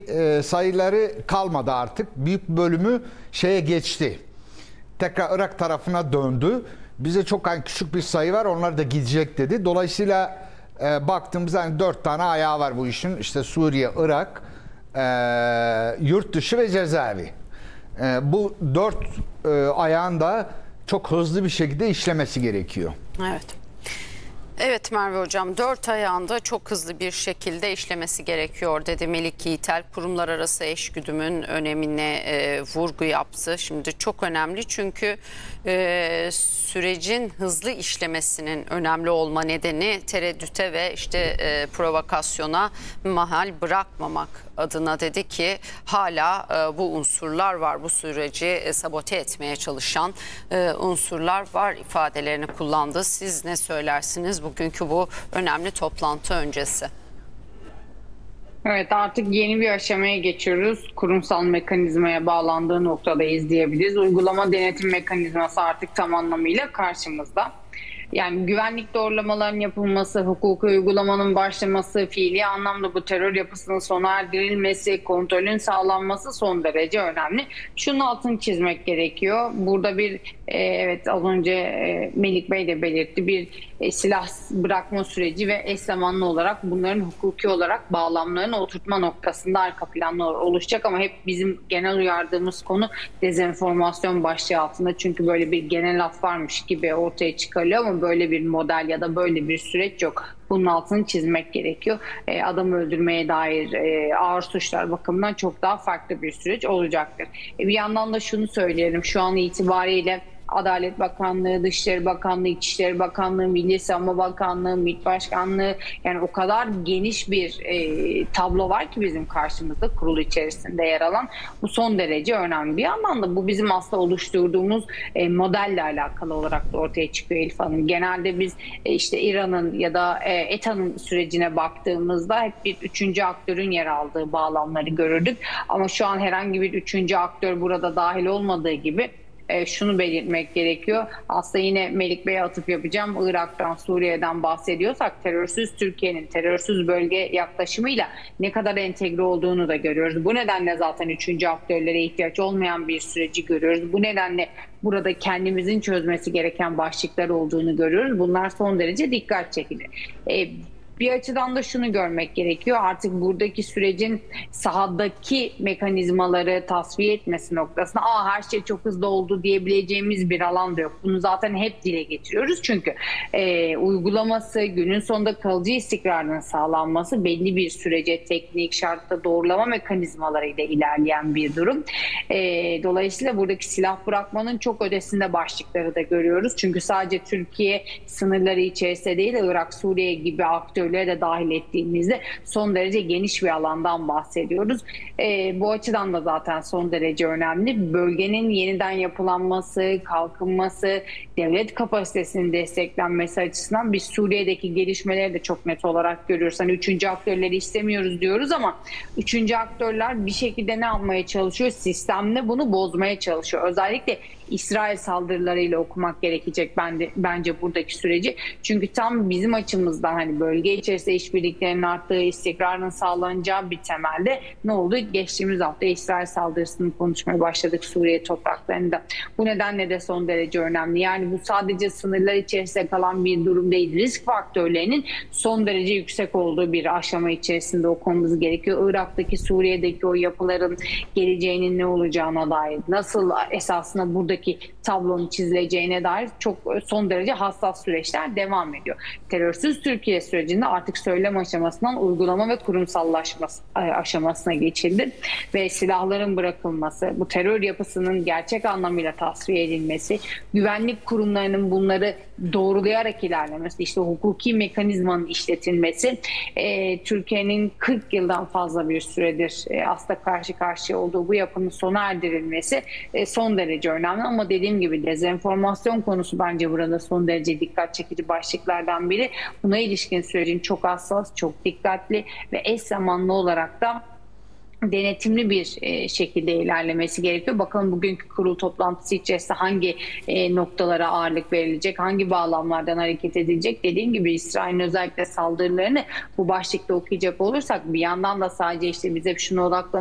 sayıları kalmadı artık. Büyük bölümü şeye geçti. Tekrar Irak tarafına döndü. Bize çok küçük bir sayı var. Onlar da gidecek dedi. Dolayısıyla baktığımızda hani 4 tane ayağı var bu işin. İşte Suriye, Irak, yurt dışı ve cezaevi. Bu 4 ayağın da çok hızlı bir şekilde işlemesi gerekiyor. Evet. Evet Merve Hocam, 4 ayağında çok hızlı bir şekilde işlemesi gerekiyor dedi Melik Yiğitel. Kurumlar arası eşgüdümün önemine vurgu yaptı. Şimdi çok önemli çünkü sürecin hızlı işlemesinin önemli olma nedeni tereddüte ve provokasyona mahal bırakmamak adına dedi ki hala bu unsurlar var, bu süreci sabote etmeye çalışan unsurlar var ifadelerini kullandı. Siz ne söylersiniz bugünkü bu önemli toplantı öncesi? Evet, artık yeni bir aşamaya geçiyoruz. Kurumsal mekanizmaya bağlandığı noktadayız diyebiliriz. Uygulama denetim mekanizması artık tam anlamıyla karşımızda. Yani güvenlik doğrulamaların yapılması, hukuki uygulamanın başlaması, fiili anlamda bu terör yapısının sona erdirilmesi, kontrolün sağlanması son derece önemli. Şunun altını çizmek gerekiyor. Burada evet az önce Melik Bey de belirtti, bir silah bırakma süreci ve eş zamanlı olarak bunların hukuki olarak bağlamlarını oturtma noktasında arka planlar oluşacak ama hep bizim genel uyardığımız konu dezenformasyon başlığı altında. Çünkü böyle bir genel laf varmış gibi ortaya çıkarılıyor ama böyle bir model ya da böyle bir süreç yok. Bunun altını çizmek gerekiyor. Adam öldürmeye dair ağır suçlar bakımından çok daha farklı bir süreç olacaktır. Bir yandan da şunu söyleyelim. Şu an itibariyle Adalet Bakanlığı, Dışişleri Bakanlığı, İçişleri Bakanlığı, Milli Savunma Bakanlığı, MİT Başkanlığı, yani o kadar geniş bir tablo var ki bizim karşımızda kurul içerisinde yer alan. Bu son derece önemli. Bir yandan da bu bizim aslında oluşturduğumuz modelle alakalı olarak da ortaya çıkıyor Elif Hanım. Genelde biz İran'ın ya da ETA'nın sürecine baktığımızda hep bir üçüncü aktörün yer aldığı bağlamları görürdük. Ama şu an herhangi bir üçüncü aktör burada dahil olmadığı gibi şunu belirtmek gerekiyor. Aslında yine Melik Bey'e atıf yapacağım. Irak'tan, Suriye'den bahsediyorsak terörsüz Türkiye'nin terörsüz bölge yaklaşımıyla ne kadar entegre olduğunu da görüyoruz. Bu nedenle zaten üçüncü aktörlere ihtiyaç olmayan bir süreci görüyoruz. Bu nedenle burada kendimizin çözmesi gereken başlıklar olduğunu görüyoruz. Bunlar son derece dikkat çekici. Bir açıdan da şunu görmek gerekiyor. Artık buradaki sürecin sahadaki mekanizmaları tasfiye etmesi noktasında her şey çok hızlı oldu diyebileceğimiz bir alan da yok. Bunu zaten hep dile getiriyoruz. Çünkü uygulaması, günün sonunda kalıcı istikrarın sağlanması belli bir sürece teknik şartta doğrulama mekanizmalarıyla ilerleyen bir durum. Dolayısıyla buradaki silah bırakmanın çok ötesinde başlıkları da görüyoruz. Çünkü sadece Türkiye sınırları içerisinde değil, Irak, Suriye gibi aktörleri de dahil ettiğimizde son derece geniş bir alandan bahsediyoruz. Bu açıdan da zaten son derece önemli. Bölgenin yeniden yapılanması, kalkınması, devlet kapasitesinin desteklenmesi açısından biz Suriye'deki gelişmeleri de çok net olarak görüyoruz. Hani üçüncü aktörleri istemiyoruz diyoruz ama üçüncü aktörler bir şekilde ne yapmaya çalışıyor? Sistemle bunu bozmaya çalışıyor. Özellikle İsrail saldırılarıyla okumak gerekecek bence buradaki süreci. Çünkü tam bizim açımızdan hani bölge içerisinde işbirliklerinin arttığı, istikrarın sağlanacağı bir temelde ne oldu? Geçtiğimiz hafta İsrail saldırısını konuşmaya başladık Suriye topraklarında. Bu nedenle de son derece önemli. Yani bu sadece sınırlar içerisinde kalan bir durum değil. Risk faktörlerinin son derece yüksek olduğu bir aşama içerisinde okumamız gerekiyor. Irak'taki, Suriye'deki o yapıların geleceğinin ne olacağına dair, nasıl esasında buradaki tablonun çizileceğine dair çok son derece hassas süreçler devam ediyor. Terörsüz Türkiye sürecinde artık söylem aşamasından uygulama ve kurumsallaşma aşamasına geçildi ve silahların bırakılması, bu terör yapısının gerçek anlamıyla tasfiye edilmesi, güvenlik kurumlarının bunları doğrulayarak ilerlemesi, hukuki mekanizmanın işletilmesi, Türkiye'nin 40 yıldan fazla bir süredir aslında karşı karşıya olduğu bu yapının sona erdirilmesi son derece önemli. Ama dediğim gibi dezenformasyon konusu bence burada son derece dikkat çekici başlıklardan biri. Buna ilişkin sürecin çok hassas, çok dikkatli ve eş zamanlı olarak da denetimli bir şekilde ilerlemesi gerekiyor. Bakalım bugünkü kurul toplantısı içerisinde hangi noktalara ağırlık verilecek, hangi bağlamlardan hareket edilecek. Dediğim gibi İsrail'in özellikle saldırılarını bu başlıkta okuyacak olursak bir yandan da sadece işte bize şuna odaklanıyoruz